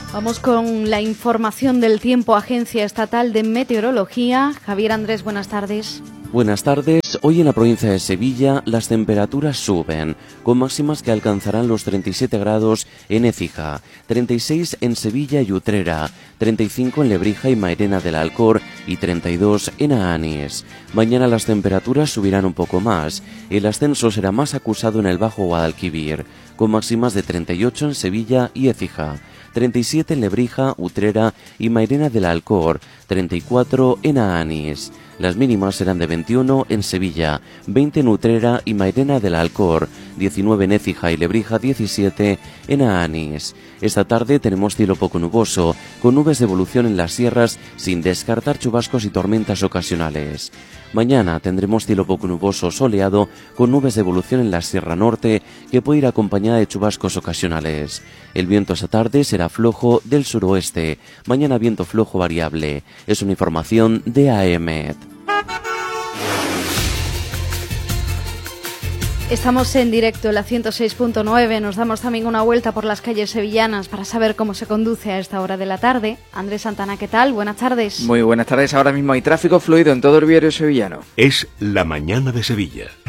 Vamos con la información del tiempo, Agencia Estatal de Meteorología. Javier Andrés, buenas tardes. Buenas tardes. Hoy en la provincia de Sevilla las temperaturas suben, con máximas que alcanzarán los 37 grados en Écija, 36 en Sevilla y Utrera, 35 en Lebrija y Mairena del Alcor y 32 en Aanís. Mañana las temperaturas subirán un poco más. El ascenso será más acusado en el Bajo Guadalquivir, con máximas de 38 en Sevilla y Écija, 37 en Lebrija, Utrera y Mairena del Alcor, 34 en Aanís. Las mínimas serán de 21 en Sevilla, 20 en Utrera y Mairena del Alcor, 19 en Écija y Lebrija, 17 en Aanís. Esta tarde tenemos cielo poco nuboso, con nubes de evolución en las sierras, sin descartar chubascos y tormentas ocasionales. Mañana tendremos cielo poco nuboso soleado, con nubes de evolución en la Sierra Norte, que puede ir acompañada de chubascos ocasionales. El viento esta tarde será flojo del suroeste. Mañana viento flojo variable. Es una información de AEMET. Estamos en directo en la 106.9, nos damos también una vuelta por las calles sevillanas para saber cómo se conduce a esta hora de la tarde. Andrés Santana, ¿qué tal? Buenas tardes. Muy buenas tardes, ahora mismo hay tráfico fluido en todo el viario sevillano. Es la mañana de Sevilla.